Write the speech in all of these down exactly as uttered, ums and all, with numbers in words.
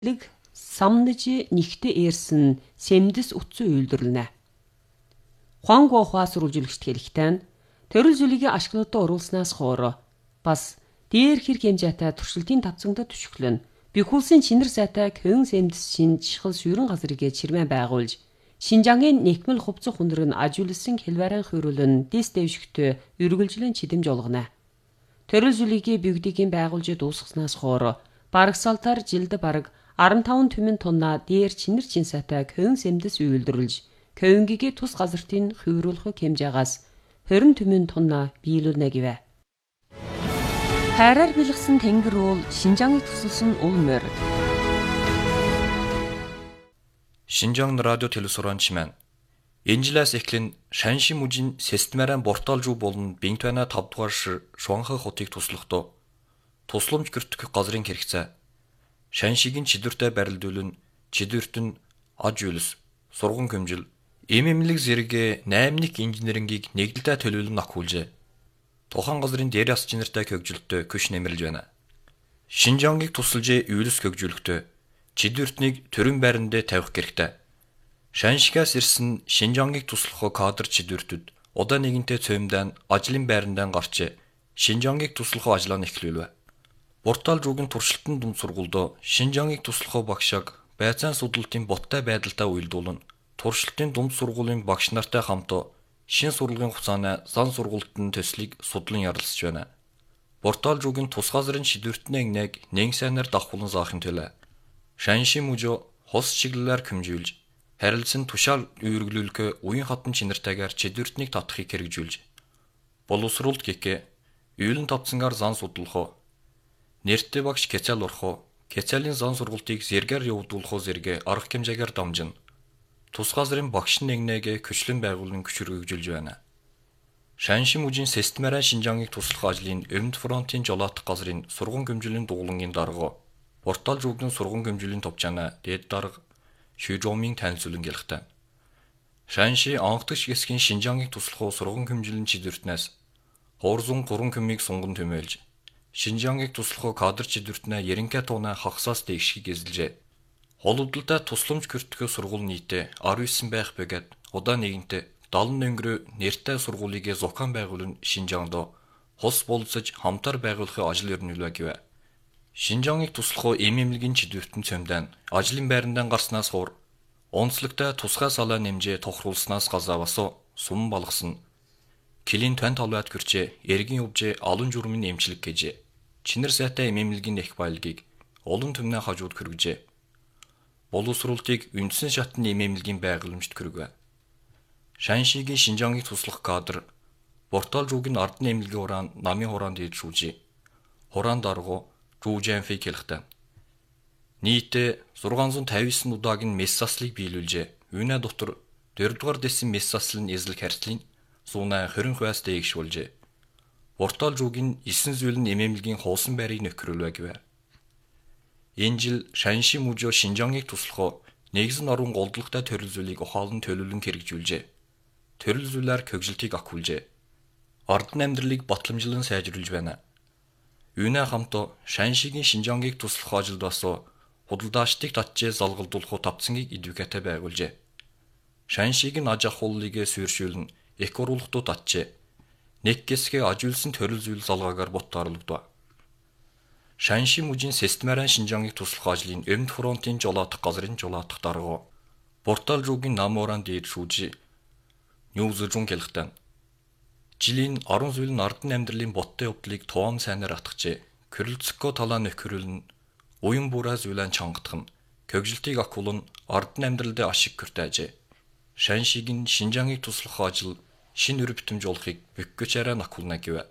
Лэг самнажи нэгтэ eerсэн сэмдэс утсу үйлдвэрлэнэ. Хуанго хуас рүүлжүүлэгчд хэлэхдээ төрөл зүйлийг ашиглалтад оруулснаас хойш бас дээр хэрэг хэмжээтэй туршилтын тавцангад түшиглэн бихүүлсэн чинэр сайтай кэн сэмдэс шинжихэл шүрэн газрыг чирмэн байгуулж Шинжангийн нэхмэл хувцас хүндрэн ажиулсан хэлвэрэн хөрөлн дэс дэвшигтэй үргэлжлэн чидэмж олгоно. Төрөл зүйлийг бигдгийн байгуулж дуусгаснаас хойш барагсаалтаар жилд бараг арван таван түмэн тонна дээр чинэр чин сайтай кэн сэмдэс үйлдвэрлэж кэнгийн тус газартын хувируулах хэмжээгээс хорин түмэн тонна биелүүлнэ гэвэ. Хайраар бэлгсэн тэнгэр уул Шинжаангыг тусалсан уул морь. Шинжаang радио телевизорон чимэн. Энэ жилээс эхлэн Шанши мужийн системаран порталжуу болон Бинтвана тав дугаар шир Шуанхэ хотыг туслахдоо тусламж гэртэх газрын хэрэгцээ Шаншигийн чидвэртэй барилдуулан чидвэрт нь аж үйлс, сурган хөмжил, эм эмнэлэг зэрэг наймник инженерингийг нэгдэлтэй төлөвлөн ахуулжээ. Тухайн газрын дээр ас чинэртэй хөгжилтөд күш нэмэрлж байна. Шинжаангийг тусалж үйлс хөгжүүлэхдээ чидвэртнийг төрийн байрандаа тавих хэрэгтэй. Шаншигаас ирсэн Шинжаангийг туслах кадр чидвэртүүд удаа нэгэнтээ цөмдөн ажлын байрандаа гарч Шинжаангийг туслах ажлаа эхлүүлв. Портал руугийн туршилтын дунд сургуульд Шинжаангийг туслах багшааг байцаан судалтын боттой байдалтай уялдуулна. Туршилтын дунд сургуулийн багш нартай хамт шин сургуулийн хугацааны зан сургуультын төслийг судлан ярилцж байна. Портал руугийн тус газрын чидвэртний нэг нэн сайнаар давхуулан заахын төлөө Шанши мужо хос чиглэлээр хэмжүүлж харилцан тушаал үүрглүүлэх уян хатан чинэртэйгээр чидвэртнийг татахыг хэрэгжүүлж боловсруулалт гэхээ үйлэн тавцангаар зан судлах нэртэй багш кецал урах кецалийн зан сургалтыг зэргээр явуулах зэрэг арга хэмжээгээр дамжин тус газрын багш нэгнээг көчлөн байгуулан хүчрхэгжүүлж байна. Шанши мужийн системараа Шинжаангийг туслах ажлын Өмнөд фронтын жолоодох газрын сурган хэмжээлийн дуулангийн дарга портал руугийн сурган хэмжээлийн товчаана дэд дарга Шүжомын танилцуулан гэлхтэн. Шанши анхдагч хэсгийн Шинжаангийг туслах сурган хэмжээлийн чидвэртнээс хуурзун гурван көмийг сунган төмөөлж Шинжаангийг туслах кадр чидвэртнээ яринкэ тууна хагасаас дээгшгийг эзэлжээ. Холбогдлолтой тусламж гэртэх сургууль нийтээ арван девять байх бөгөөд удаа нэгэнтээ даалан өнгөрөө нэртэй сургуулийг зохион байгуулан Шинжаангд хос болцож хамтар байгуулахын ажил өрнүүлвэ гэв. Шинжаангийг туслах эм эмнэлгийн чидвэртэн цөмдөн ажлын байрандаа гарснаас хойш онцлогтой тусгай салаа нэмжээ тохируулснаас газаавас сум балгасан. Килийн тань талбайд гэрчээ эргэн явж алан журмын эмчлэг гэж чинэр сайтай эм эмнэлгийн их баялагийг олон түмнээ хажууд хөргөжээ. Боловсруулалтыг үндсэн шатны эм эмнэлгийн байгууламжт хөргөв. Шаншигийн Шинжаангийг туслах кадр портал руугийн ардны эмнэлгийн хураан намын хураан дээд шүүжээ. Хураан дарга Жужэнфи хэлэхдээ нийт зургаан зуун тавьж девять удаагийн мес заслыг биелүүлжээ. Үүнэ дотор дөрөвдүгээр дэсэн мес заслын эзлэх харьцлын зуунаа хорин хувиас дээгшүүлжээ. Портал руугийн эсэн зүйл нь эм эмнэлгийн хуусан байрыг нөхрүүлвэ гэв. Энэ жил Шанши мужо Шинжаангийг туслах нэгэн орон голдлогтой төрөл зүйлийг ухаалан төлөвлөн хэрэгжүүлжээ. Төрөл зүйлээр хөгжилтийг ахиулжээ. Ардын амьдралыг батламжлан сайжруулж байна. Үүнэ хамт Шаншигийн Шинжаангийг туслах ажилд бас худалдаачдыг татжээ залгалдуулах тавцангийг эдвокатаа байгуулжээ. Шаншиг нь аж ахууллыг суурьшуулна, их оруулалтууд татжээ. Нэг хэсгээ ажиулсан төрөл зүйл залгаагаар бот тарлагдав. Шанши мужийн системараа Шинжаангийг туслах ажлын Өмнөд фронтын жолоодох газрын жолоодох дарга портал руугийн намууран дээд шүүж Ньюзжун гэлхтэн. Жилийн арван зүйл нь ардын амьдралын боттой явдлыг тоом сайнаар атгажээ. Кирилцко талаа нөхрүүлэн уян бураа зүйлэн чангатхан хөгжилтийг ахиулан ардын амьдралд ашиг хүртээжээ. Шаншигийн Шинжаангийг туслах ажил шин өр битэмж болохыг бөхгөж арай ахиулна гэв.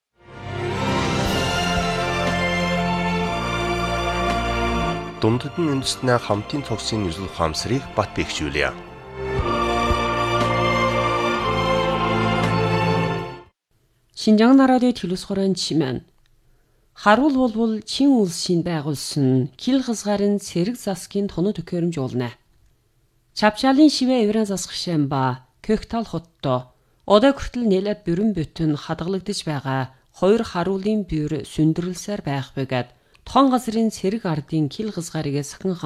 Дундад нь үндэснээ хамтын цогсын нислэг хаамсрыг бат бэхжүүлье. Шинжаан радио телевизорын чимэн харуул болвол чин улсын байгуулсан кил хязгаарын цэрэг засгийн тоно төхөөрөмж уулна. Чавчаалын шивэ эврэн засгшэн ба Көктал хотто одоо хүртэл нэлээд бүрэн бүтэн хадгалагдаж байгаа хоёр харуулын бюр сүндэрлсээр байх бөгөөд Тохон газрын цэрэг ардын кил хызгаарыг сахин